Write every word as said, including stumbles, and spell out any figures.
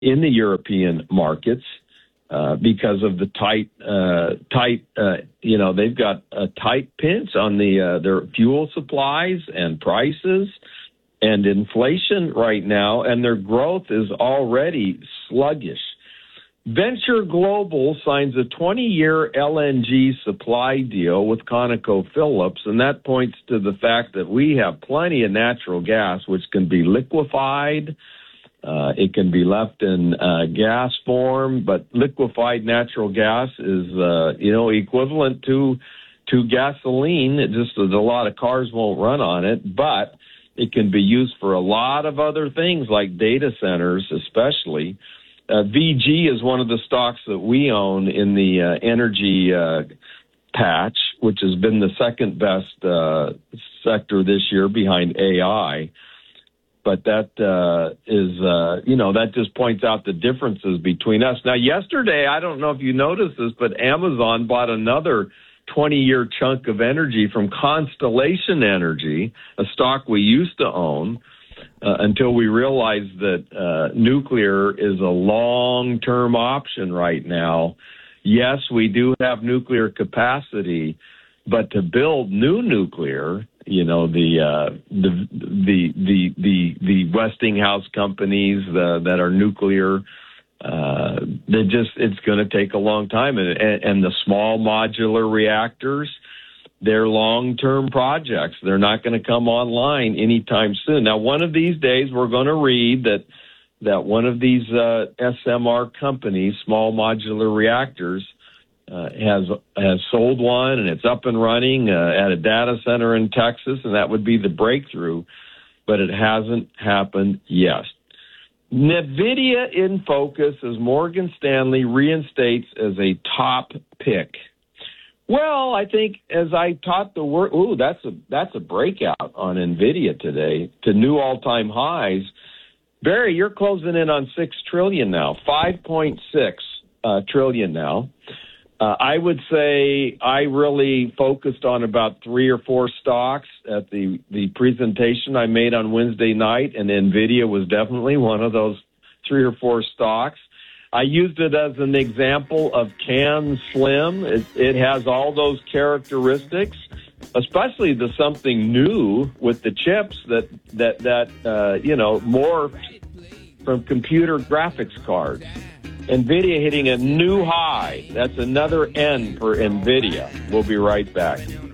in the European markets uh, because of the tight, uh, tight. Uh, you know, they've got a tight pinch on the uh, their fuel supplies and prices and inflation right now, and their growth is already sluggish. Venture Global signs a twenty-year L N G supply deal with ConocoPhillips, and that points to the fact that we have plenty of natural gas, which can be liquefied. Uh, it can be left in uh, gas form, but liquefied natural gas is, uh, you know, equivalent to to gasoline. It just that a lot of cars won't run on it, but it can be used for a lot of other things like data centers, especially. Uh, V G is one of the stocks that we own in the uh, energy uh, patch, which has been the second best uh, sector this year behind A I. But that uh, is, uh, you know, that just points out the differences between us. Now, yesterday, I don't know if you noticed this, but Amazon bought another twenty-year chunk of energy from Constellation Energy, a stock we used to own. Uh, until we realize that uh, nuclear is a long-term option right now. Yes, we do have nuclear capacity, but to build new nuclear, you know, the uh, the, the the the the Westinghouse companies the, that are nuclear, uh, they just it's going to take a long time, and, and the small modular reactors. They're long-term projects. They're not going to come online anytime soon. Now, one of these days, we're going to read that that one of these uh, S M R companies, small modular reactors, uh, has has sold one, and it's up and running uh, at a data center in Texas, and that would be the breakthrough. But it hasn't happened yet. NVIDIA in focus as Morgan Stanley reinstates as a top pick. Well, I think as I taught the word, ooh, that's a that's a breakout on NVIDIA today to new all-time highs. Barry, you're closing in on six trillion now, five point six uh, trillion now. Uh, I would say I really focused on about three or four stocks at the the presentation I made on Wednesday night, and NVIDIA was definitely one of those three or four stocks. I used it as an example of Can Slim. It, it has all those characteristics, especially the something new with the chips that that that uh, you know morphed from computer graphics cards. NVIDIA hitting a new high. That's another N for NVIDIA. We'll be right back.